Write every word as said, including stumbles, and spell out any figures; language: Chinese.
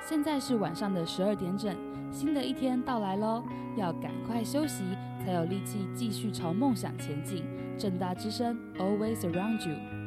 现在是晚上的十二点整，新的一天到来咯，要赶快休息，才有力气继续朝梦想前进。政大之声 Always Around You。